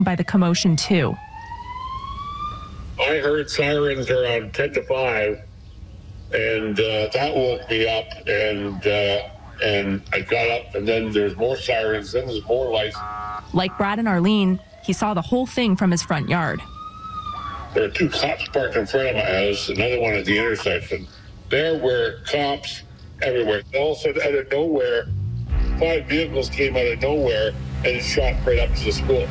by the commotion too. I heard sirens around 10 to 5, and that woke me up, and I got up, and then there's more sirens, then there's more lights. Like Brad and Arlene, he saw the whole thing from his front yard. There are 2 cops parked in front of my house, another one at the intersection. There were cops everywhere. All of a sudden, out of nowhere, 5 vehicles came out of nowhere and shot right up to the school.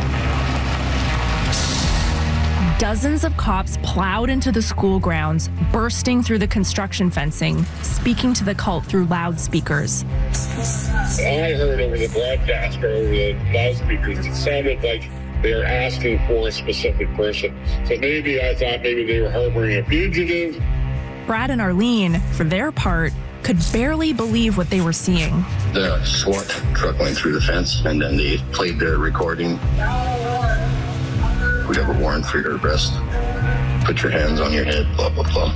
Dozens of cops plowed into the school grounds, bursting through the construction fencing, speaking to the cult through loudspeakers. I heard over the broadcaster, over the loudspeakers, it sounded like they were asking for a specific person. So maybe I thought maybe they were harboring a fugitive. Brad and Arlene, for their part, could barely believe what they were seeing. The SWAT truck went through the fence, and then they played their recording. We have a warrant for your arrest. Put your hands on your head, blah, blah, blah.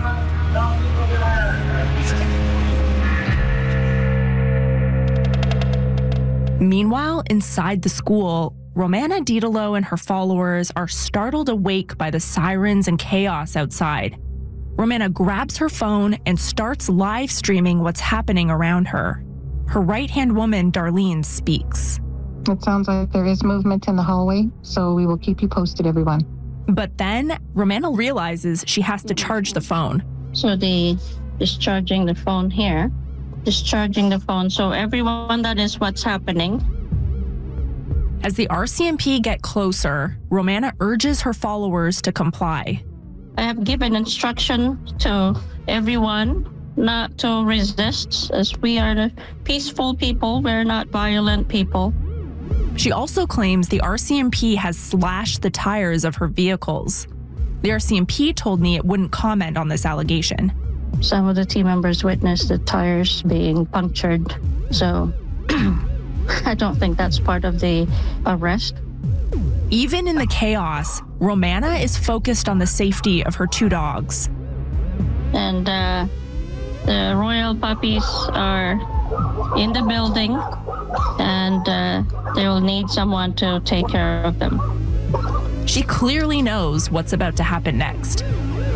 Meanwhile, inside the school, Romana Dietolo and her followers are startled awake by the sirens and chaos outside. Romana grabs her phone and starts live streaming what's happening around her. Her right-hand woman, Darlene, speaks. It sounds like there is movement in the hallway, so we will keep you posted, everyone. But then Romana realizes she has to charge the phone. So they discharging the phone here, discharging the phone. So everyone, that is what's happening. As the RCMP get closer, Romana urges her followers to comply. I have given instruction to everyone not to resist, as we are the peaceful people. We're not violent people. She also claims the RCMP has slashed the tires of her vehicles. The RCMP told me it wouldn't comment on this allegation. Some of the team members witnessed the tires being punctured, so I don't think that's part of the arrest. Even in the chaos, Romana is focused on the safety of her 2 dogs. And the royal puppies are in the building, and they will need someone to take care of them. She clearly knows what's about to happen next.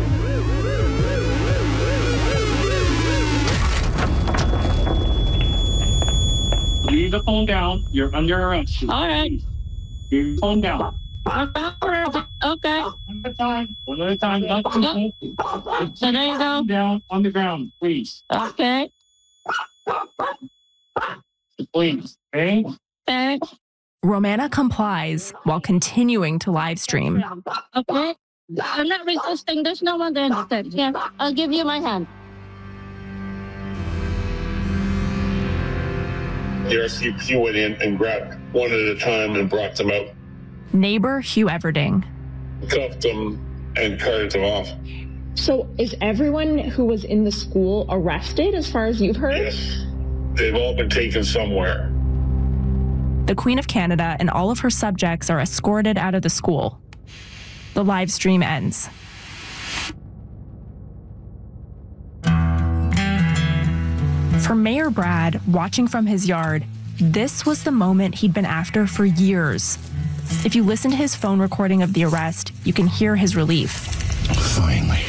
Leave the phone down. You're under arrest. All right. Leave the phone down. Okay. One at a time. One at a time. Not too quick. So there you go. Down on the ground, please. Okay. Please. Okay? Okay. Romana complies while continuing to live stream. Okay. I'm not resisting. There's no one there. Here, I'll give you my hand. The RCMP went in and grabbed one at a time and brought them out. Neighbor Hugh Everding. Cuffed them and carted them off. So is everyone who was in the school arrested as far as you've heard? Yes. They've all been taken somewhere. The Queen of Canada and all of her subjects are escorted out of the school. The live stream ends. For Mayor Brad, watching from his yard, this was the moment he'd been after for years. If you listen to his phone recording of the arrest, you can hear his relief. Finally.